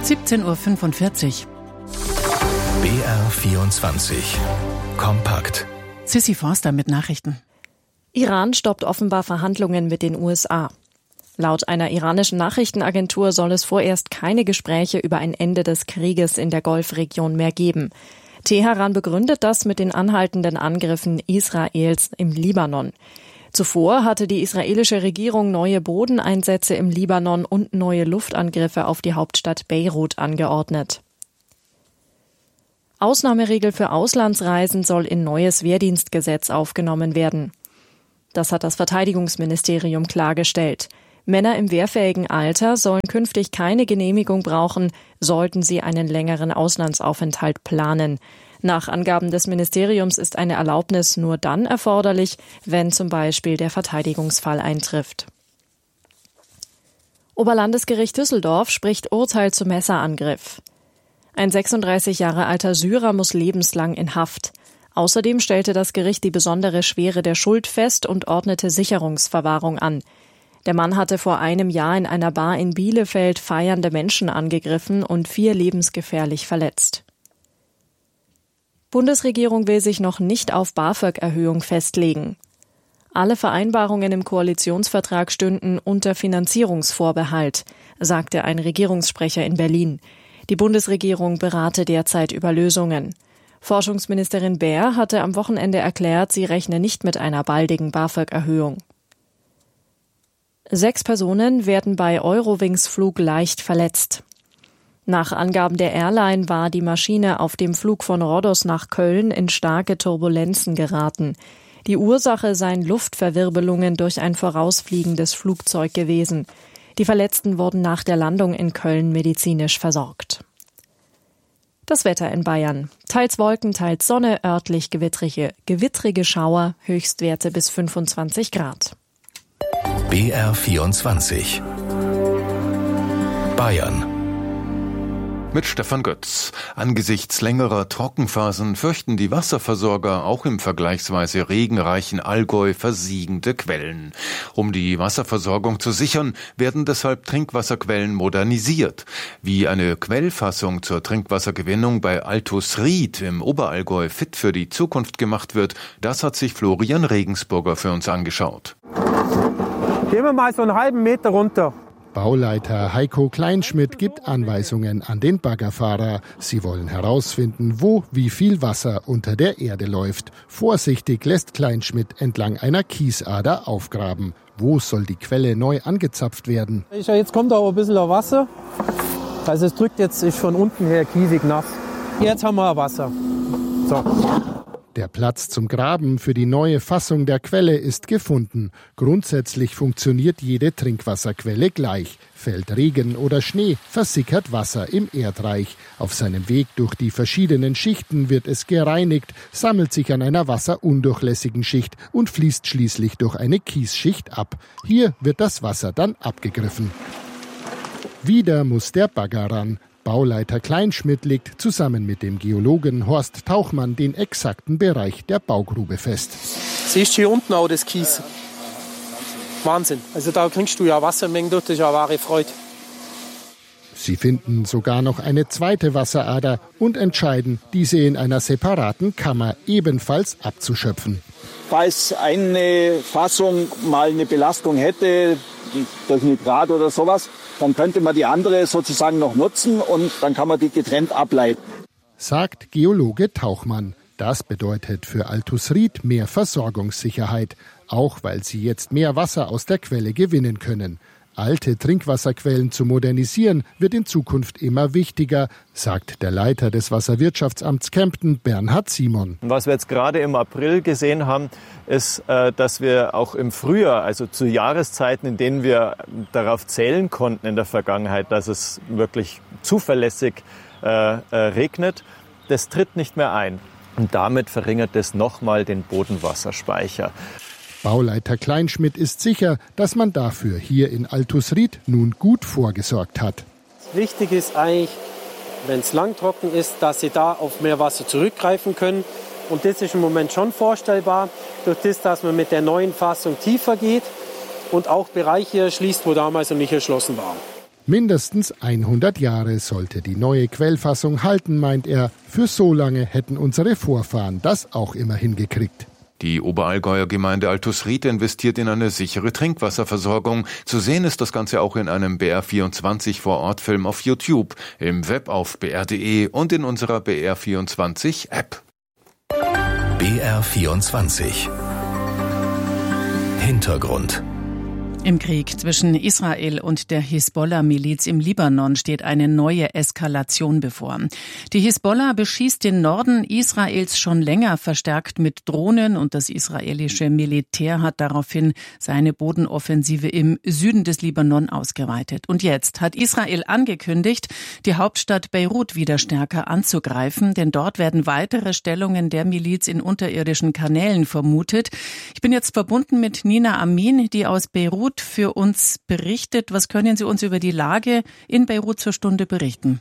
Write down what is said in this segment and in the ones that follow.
17:45 Uhr. BR24 Kompakt. Sissi Forster mit Nachrichten. Iran stoppt offenbar Verhandlungen mit den USA. Laut einer iranischen Nachrichtenagentur soll es vorerst keine Gespräche über ein Ende des Krieges in der Golfregion mehr geben. Teheran begründet das mit den anhaltenden Angriffen Israels im Libanon. Zuvor hatte die israelische Regierung neue Bodeneinsätze im Libanon und neue Luftangriffe auf die Hauptstadt Beirut angeordnet. Ausnahmeregel für Auslandsreisen soll in neues Wehrdienstgesetz aufgenommen werden. Das hat das Verteidigungsministerium klargestellt. Männer im wehrfähigen Alter sollen künftig keine Genehmigung brauchen, sollten sie einen längeren Auslandsaufenthalt planen. Nach Angaben des Ministeriums ist eine Erlaubnis nur dann erforderlich, wenn zum Beispiel der Verteidigungsfall eintrifft. Oberlandesgericht Düsseldorf spricht Urteil zum Messerangriff. Ein 36 Jahre alter Syrer muss lebenslang in Haft. Außerdem stellte das Gericht die besondere Schwere der Schuld fest und ordnete Sicherungsverwahrung an. Der Mann hatte vor einem Jahr in einer Bar in Bielefeld feiernde Menschen angegriffen und 4 lebensgefährlich verletzt. Bundesregierung will sich noch nicht auf BAföG-Erhöhung festlegen. Alle Vereinbarungen im Koalitionsvertrag stünden unter Finanzierungsvorbehalt, sagte ein Regierungssprecher in Berlin. Die Bundesregierung berate derzeit über Lösungen. Forschungsministerin Baer hatte am Wochenende erklärt, sie rechne nicht mit einer baldigen BAföG-Erhöhung. 6 Personen werden bei Eurowings Flug leicht verletzt. Nach Angaben der Airline war die Maschine auf dem Flug von Rhodos nach Köln in starke Turbulenzen geraten. Die Ursache seien Luftverwirbelungen durch ein vorausfliegendes Flugzeug gewesen. Die Verletzten wurden nach der Landung in Köln medizinisch versorgt. Das Wetter in Bayern. Teils Wolken, teils Sonne, örtlich gewittrige Schauer, Höchstwerte bis 25 Grad. BR24 Bayern. Mit Stefan Götz. Angesichts längerer Trockenphasen fürchten die Wasserversorger auch im vergleichsweise regenreichen Allgäu versiegende Quellen. Um die Wasserversorgung zu sichern, werden deshalb Trinkwasserquellen modernisiert. Wie eine Quellfassung zur Trinkwassergewinnung bei Altusried im Oberallgäu fit für die Zukunft gemacht wird, das hat sich Florian Regensburger für uns angeschaut. Gehen wir mal so einen halben Meter runter. Bauleiter Heiko Kleinschmidt gibt Anweisungen an den Baggerfahrer. Sie wollen herausfinden, wo wie viel Wasser unter der Erde läuft. Vorsichtig lässt Kleinschmidt entlang einer Kiesader aufgraben. Wo soll die Quelle neu angezapft werden? Jetzt kommt aber ein bisschen Wasser. Also es drückt jetzt, ist von unten her kiesig nass. Jetzt haben wir Wasser. So. Der Platz zum Graben für die neue Fassung der Quelle ist gefunden. Grundsätzlich funktioniert jede Trinkwasserquelle gleich. Fällt Regen oder Schnee, versickert Wasser im Erdreich. Auf seinem Weg durch die verschiedenen Schichten wird es gereinigt, sammelt sich an einer wasserundurchlässigen Schicht und fließt schließlich durch eine Kiesschicht ab. Hier wird das Wasser dann abgegriffen. Wieder muss der Bagger ran. Bauleiter Kleinschmidt legt zusammen mit dem Geologen Horst Tauchmann den exakten Bereich der Baugrube fest. Siehst du hier unten auch das Kies? Wahnsinn. Also da kriegst du ja Wassermengen durch, das ist ja wahre Freude. Sie finden sogar noch eine zweite Wasserader und entscheiden, diese in einer separaten Kammer ebenfalls abzuschöpfen. Falls eine Fassung mal eine Belastung hätte, durch Nitrat oder sowas, dann könnte man die andere sozusagen noch nutzen und dann kann man die getrennt ableiten. Sagt Geologe Tauchmann. Das bedeutet für Altusried mehr Versorgungssicherheit, auch weil sie jetzt mehr Wasser aus der Quelle gewinnen können. Alte Trinkwasserquellen zu modernisieren, wird in Zukunft immer wichtiger, sagt der Leiter des Wasserwirtschaftsamts Kempten, Bernhard Simon. Was wir jetzt gerade im April gesehen haben, ist, dass wir auch im Frühjahr, also zu Jahreszeiten, in denen wir darauf zählen konnten in der Vergangenheit, dass es wirklich zuverlässig regnet, das tritt nicht mehr ein. Und damit verringert es nochmal den Bodenwasserspeicher. Bauleiter Kleinschmidt ist sicher, dass man dafür hier in Altusried nun gut vorgesorgt hat. Wichtig ist eigentlich, wenn es langtrocken ist, dass sie da auf mehr Wasser zurückgreifen können. Und das ist im Moment schon vorstellbar, durch das, dass man mit der neuen Fassung tiefer geht und auch Bereiche erschließt, wo damals noch nicht erschlossen waren. Mindestens 100 Jahre sollte die neue Quellfassung halten, meint er. Für so lange hätten unsere Vorfahren das auch immer hingekriegt. Die Oberallgäuer Gemeinde Altusried investiert in eine sichere Trinkwasserversorgung. Zu sehen ist das Ganze auch in einem BR24 Vor-Ort-Film auf YouTube, im Web auf br.de und in unserer BR24-App. BR24 Hintergrund. Im Krieg zwischen Israel und der Hisbollah-Miliz im Libanon steht eine neue Eskalation bevor. Die Hisbollah beschießt den Norden Israels schon länger verstärkt mit Drohnen und das israelische Militär hat daraufhin seine Bodenoffensive im Süden des Libanon ausgeweitet. Und jetzt hat Israel angekündigt, die Hauptstadt Beirut wieder stärker anzugreifen, denn dort werden weitere Stellungen der Miliz in unterirdischen Kanälen vermutet. Ich bin jetzt verbunden mit Nina Amin, die aus Beirut für uns berichtet. Was können Sie uns über die Lage in Beirut zur Stunde berichten?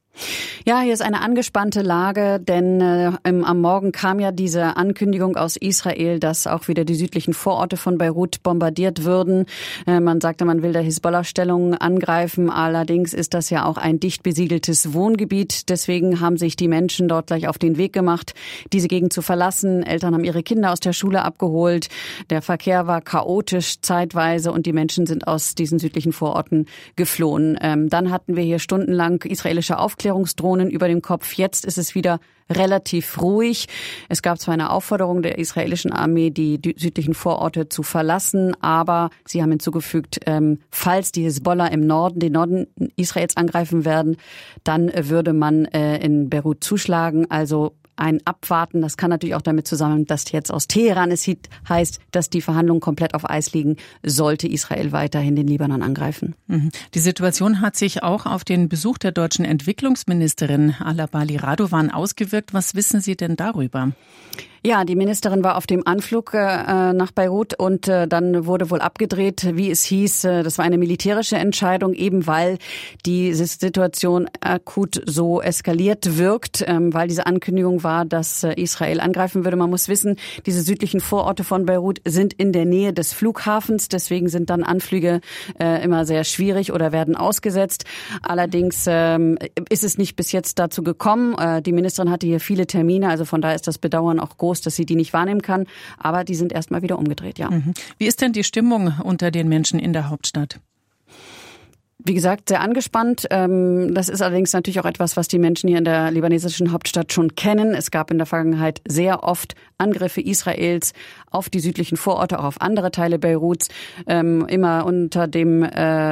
Ja, hier ist eine angespannte Lage, denn am Morgen kam ja diese Ankündigung aus Israel, dass auch wieder die südlichen Vororte von Beirut bombardiert würden. Man sagte, man will der Hisbollah-Stellungen angreifen. Allerdings ist das ja auch ein dicht besiedeltes Wohngebiet. Deswegen haben sich die Menschen dort gleich auf den Weg gemacht, diese Gegend zu verlassen. Eltern haben ihre Kinder aus der Schule abgeholt. Der Verkehr war chaotisch zeitweise und die Menschen sind aus diesen südlichen Vororten geflohen. Dann hatten wir hier stundenlang israelische Aufklärungsdrohnen über dem Kopf. Jetzt ist es wieder relativ ruhig. Es gab zwar eine Aufforderung der israelischen Armee, die südlichen Vororte zu verlassen, aber sie haben hinzugefügt, falls die Hisbollah im Norden, den Norden Israels angreifen werden, dann würde man in Beirut zuschlagen. Also ein Abwarten, das kann natürlich auch damit zusammenhängen, dass jetzt aus Teheran es heißt, dass die Verhandlungen komplett auf Eis liegen, sollte Israel weiterhin den Libanon angreifen. Die Situation hat sich auch auf den Besuch der deutschen Entwicklungsministerin Ala Bali Radovan ausgewirkt. Was wissen Sie denn darüber? Ja, die Ministerin war auf dem Anflug nach Beirut und dann wurde wohl abgedreht, wie es hieß. Das war eine militärische Entscheidung, eben weil die Situation akut so eskaliert wirkt, weil diese Ankündigung war, dass Israel angreifen würde. Man muss wissen, diese südlichen Vororte von Beirut sind in der Nähe des Flughafens. Deswegen sind dann Anflüge immer sehr schwierig oder werden ausgesetzt. Allerdings ist es nicht bis jetzt dazu gekommen. Die Ministerin hatte hier viele Termine, also von daher ist das Bedauern auch groß, dass sie die nicht wahrnehmen kann. Aber die sind erstmal wieder umgedreht, ja. Wie ist denn die Stimmung unter den Menschen in der Hauptstadt? Wie gesagt, sehr angespannt. Das ist allerdings natürlich auch etwas, was die Menschen hier in der libanesischen Hauptstadt schon kennen. Es gab in der Vergangenheit sehr oft Angriffe Israels auf die südlichen Vororte, auch auf andere Teile Beiruts, immer unter dem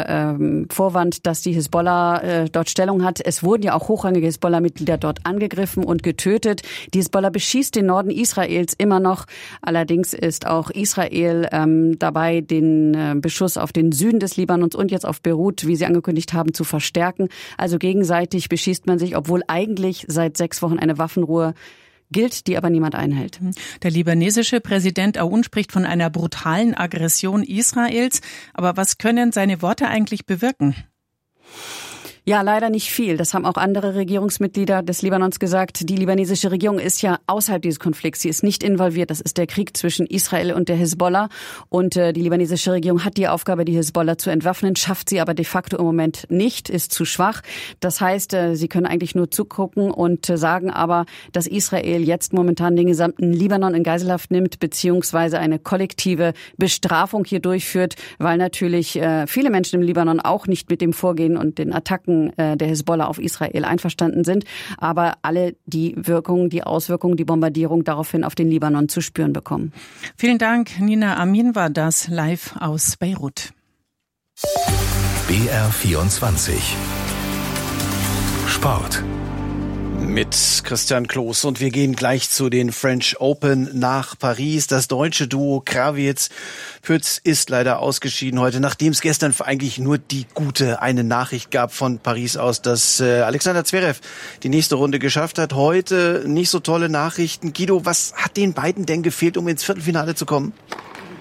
Vorwand, dass die Hisbollah dort Stellung hat. Es wurden ja auch hochrangige Hisbollah-Mitglieder dort angegriffen und getötet. Die Hisbollah beschießt den Norden Israels immer noch. Allerdings ist auch Israel dabei, den Beschuss auf den Süden des Libanons und jetzt auf Beirut, wie Sie angekündigt haben, zu verstärken. Also gegenseitig beschießt man sich, obwohl eigentlich seit 6 Wochen eine Waffenruhe gilt, die aber niemand einhält. Der libanesische Präsident Aoun spricht von einer brutalen Aggression Israels. Aber was können seine Worte eigentlich bewirken? Ja, leider nicht viel. Das haben auch andere Regierungsmitglieder des Libanons gesagt. Die libanesische Regierung ist ja außerhalb dieses Konflikts. Sie ist nicht involviert. Das ist der Krieg zwischen Israel und der Hisbollah. Und die libanesische Regierung hat die Aufgabe, die Hisbollah zu entwaffnen, schafft sie aber de facto im Moment nicht, ist zu schwach. Das heißt, sie können eigentlich nur zugucken und sagen aber, dass Israel jetzt momentan den gesamten Libanon in Geiselhaft nimmt, beziehungsweise eine kollektive Bestrafung hier durchführt, weil natürlich viele Menschen im Libanon auch nicht mit dem Vorgehen und den Attacken der Hisbollah auf Israel einverstanden sind, aber alle die Wirkungen, die Auswirkungen, die Bombardierung daraufhin auf den Libanon zu spüren bekommen. Vielen Dank, Nina Amin war das live aus Beirut. BR24 Sport. Mit Christian Kloß und wir gehen gleich zu den French Open nach Paris. Das deutsche Duo Krawietz-Pütz ist leider ausgeschieden heute, nachdem es gestern eigentlich nur die gute eine Nachricht gab von Paris aus, dass Alexander Zverev die nächste Runde geschafft hat. Heute nicht so tolle Nachrichten. Guido, was hat den beiden denn gefehlt, um ins Viertelfinale zu kommen?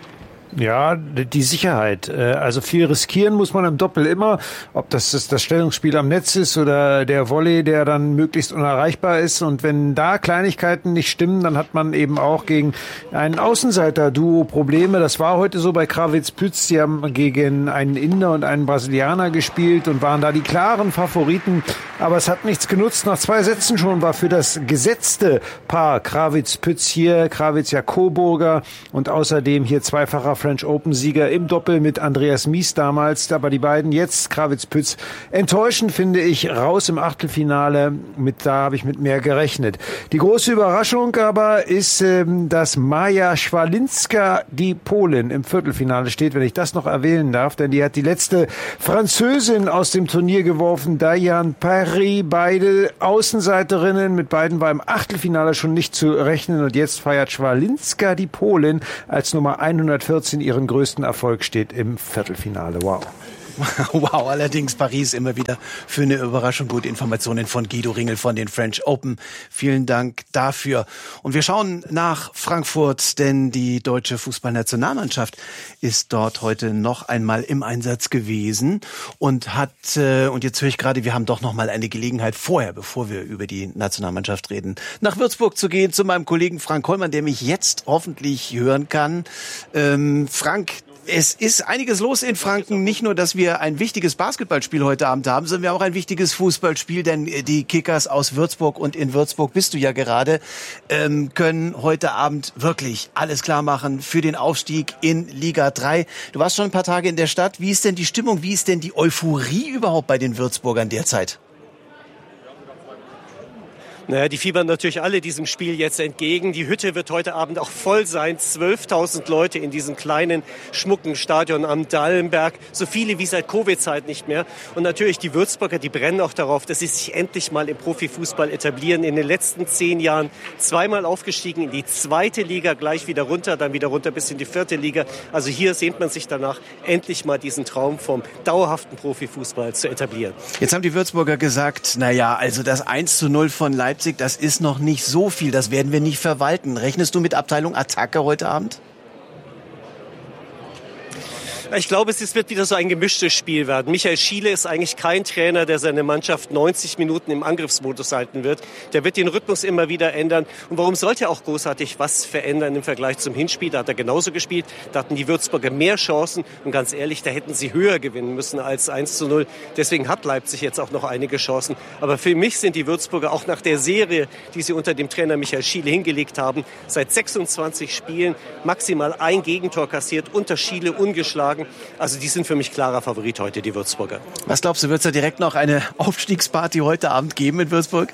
Ja, die Sicherheit. Also viel riskieren muss man im Doppel immer, ob das Stellungsspiel am Netz ist oder der Volley, der dann möglichst unerreichbar ist. Und wenn da Kleinigkeiten nicht stimmen, dann hat man eben auch gegen einen Außenseiter-Duo Probleme. Das war heute so bei Krawietz-Pütz. Sie haben gegen einen Inder und einen Brasilianer gespielt und waren da die klaren Favoriten. Aber es hat nichts genutzt. Nach 2 Sätzen schon war für das gesetzte Paar Krawietz-Pütz hier Krawietz-Coburger und außerdem hier zweifacher French Open-Sieger im Doppel mit Andreas Mies damals. Aber die beiden jetzt, Krawietz-Pütz, enttäuschend finde ich, raus im Achtelfinale. Da habe ich mit mehr gerechnet. Die große Überraschung aber ist, dass Maja Schwalinska, die Polin, im Viertelfinale steht, wenn ich das noch erwähnen darf. Denn die hat die letzte Französin aus dem Turnier geworfen, Diane Paris. Beide Außenseiterinnen. Mit beiden war im Achtelfinale schon nicht zu rechnen. Und jetzt feiert Schwalinska, die Polin, als Nummer 114 ihren größten Erfolg, steht im Viertelfinale. Wow. Wow, allerdings Paris immer wieder für eine Überraschung. Gute Informationen von Guido Ringel von den French Open. Vielen Dank dafür. Und wir schauen nach Frankfurt, denn die deutsche Fußballnationalmannschaft ist dort heute noch einmal im Einsatz gewesen und hat, und jetzt höre ich gerade, wir haben doch noch mal eine Gelegenheit vorher, bevor wir über die Nationalmannschaft reden, nach Würzburg zu gehen, zu meinem Kollegen Frank Kollmann, der mich jetzt hoffentlich hören kann. Frank, es ist einiges los in Franken. Nicht nur, dass wir ein wichtiges Basketballspiel heute Abend haben, sondern wir haben auch ein wichtiges Fußballspiel, denn die Kickers aus Würzburg, und in Würzburg bist du ja gerade, können heute Abend wirklich alles klar machen für den Aufstieg in Liga 3. Du warst schon ein paar Tage in der Stadt. Wie ist denn die Stimmung? Wie ist denn die Euphorie überhaupt bei den Würzburgern derzeit? Naja, die fiebern natürlich alle diesem Spiel jetzt entgegen. Die Hütte wird heute Abend auch voll sein. 12.000 Leute in diesem kleinen, schmucken Stadion am Dallenberg. So viele wie seit Covid-Zeit nicht mehr. Und natürlich die Würzburger, die brennen auch darauf, dass sie sich endlich mal im Profifußball etablieren. In den letzten 10 Jahren 2-mal aufgestiegen in die 2. Liga, gleich wieder runter, dann wieder runter bis in die 4. Liga. Also hier sehnt man sich danach, endlich mal diesen Traum vom dauerhaften Profifußball zu etablieren. Jetzt haben die Würzburger gesagt, naja, also das 1:0 von Leipzig, das ist noch nicht so viel, das werden wir nicht verwalten. Rechnest du mit Abteilung Attacke heute Abend? Ich glaube, es wird wieder so ein gemischtes Spiel werden. Michael Schiele ist eigentlich kein Trainer, der seine Mannschaft 90 Minuten im Angriffsmodus halten wird. Der wird den Rhythmus immer wieder ändern. Und warum sollte er auch großartig was verändern im Vergleich zum Hinspiel? Da hat er genauso gespielt. Da hatten die Würzburger mehr Chancen. Und ganz ehrlich, da hätten sie höher gewinnen müssen als 1:0. Deswegen hat Leipzig jetzt auch noch einige Chancen. Aber für mich sind die Würzburger auch nach der Serie, die sie unter dem Trainer Michael Schiele hingelegt haben, seit 26 Spielen maximal ein Gegentor kassiert, unter Schiele ungeschlagen. Also die sind für mich klarer Favorit heute, die Würzburger. Was glaubst du, wird es da direkt noch eine Aufstiegsparty heute Abend geben in Würzburg?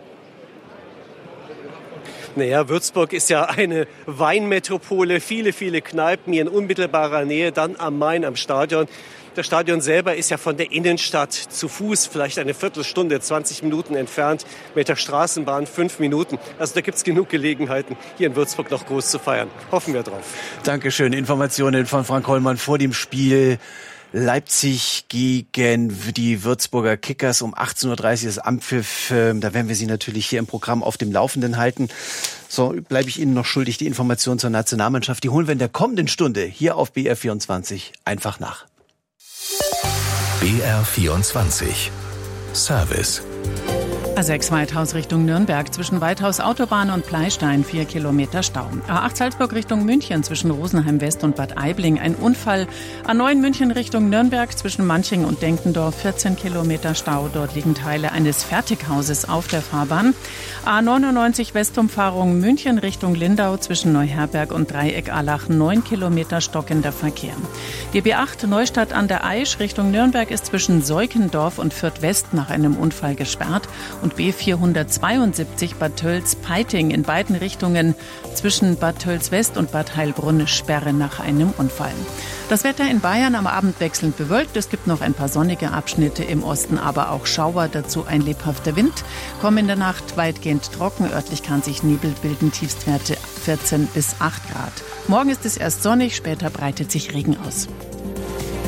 Naja, Würzburg ist ja eine Weinmetropole, viele, viele Kneipen hier in unmittelbarer Nähe, dann am Main, am Stadion. Das Stadion selber ist ja von der Innenstadt zu Fuß vielleicht eine Viertelstunde, 20 Minuten entfernt, mit der Straßenbahn 5 Minuten. Also da gibt's genug Gelegenheiten, hier in Würzburg noch groß zu feiern. Hoffen wir drauf. Dankeschön. Informationen von Frank Kollmann vor dem Spiel Leipzig gegen die Würzburger Kickers um 18:30 Uhr das Anpfiff. Da werden wir Sie natürlich hier im Programm auf dem Laufenden halten. So, bleibe ich Ihnen noch schuldig, die Informationen zur Nationalmannschaft. Die holen wir in der kommenden Stunde hier auf BR24 einfach nach. BR24 Service. A6 Weithaus Richtung Nürnberg zwischen Weithaus Autobahn und Pleistein 4 Kilometer Stau. A8 Salzburg Richtung München zwischen Rosenheim West und Bad Aibling ein Unfall. A9 München Richtung Nürnberg zwischen Manching und Denkendorf 14 Kilometer Stau. Dort liegen Teile eines Fertighauses auf der Fahrbahn. A99 Westumfahrung München Richtung Lindau zwischen Neuherberg und Dreieck Allach 9 Kilometer stockender Verkehr. Die B8 Neustadt an der Aisch Richtung Nürnberg ist zwischen Seukendorf und Fürth West nach einem Unfall gesperrt. Und B472 Bad Tölz-Peiting in beiden Richtungen zwischen Bad Tölz-West und Bad Heilbrunn Sperre nach einem Unfall. Das Wetter in Bayern am Abend wechselnd bewölkt. Es gibt noch ein paar sonnige Abschnitte im Osten, aber auch Schauer, dazu ein lebhafter Wind. Kommende Nacht weitgehend trocken, örtlich kann sich Nebel bilden, Tiefstwerte 14 bis 8 Grad. Morgen ist es erst sonnig, später breitet sich Regen aus.